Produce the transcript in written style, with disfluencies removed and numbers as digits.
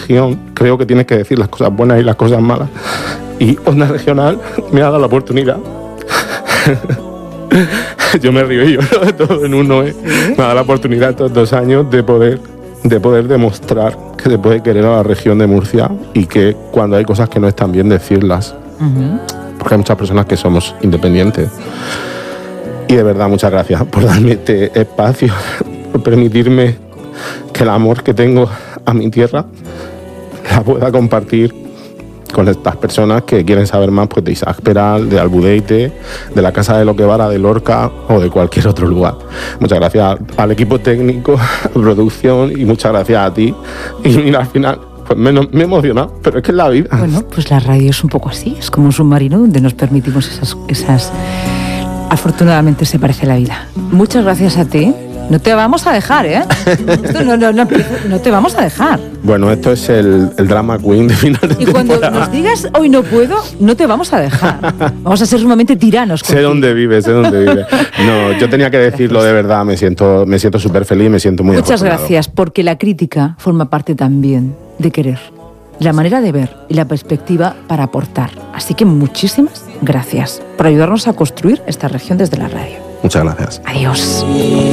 región creo que tienes que decir las cosas buenas y las cosas malas. Y Onda Regional me ha dado la oportunidad. Yo me río y lloro de todo en uno, ¿eh? Me ha dado la oportunidad estos 2 años de poder demostrar que se puede querer a la región de Murcia y que cuando hay cosas que no están bien, decirlas. Porque hay muchas personas que somos independientes. Y de verdad, muchas gracias por darme este espacio, por permitirme que el amor que tengo a mi tierra la pueda compartir con estas personas que quieren saber más, pues, de Isaac Peral, de Albudeite, de la Casa de Loquevara, de Lorca o de cualquier otro lugar. Muchas gracias al equipo técnico, a producción, y muchas gracias a ti. Y mira, al final pues me he emocionado, pero es que es la vida. Bueno, pues la radio es un poco así, es como un submarino donde nos permitimos esas... Afortunadamente se parece a la vida. Muchas gracias a ti. No te vamos a dejar, ¿eh? Esto no te vamos a dejar. Bueno, esto es el drama queen de final de temporada. Y cuando nos digas hoy no puedo, no te vamos a dejar. Vamos a ser sumamente tiranos. Sé dónde vives. No, yo tenía que decirlo de verdad. Me siento súper feliz, me siento muy Muchas afortunado. gracias, porque la crítica forma parte también de querer. La manera de ver y la perspectiva para aportar. Así que muchísimas gracias por ayudarnos a construir esta región desde la radio. Muchas gracias. Adiós.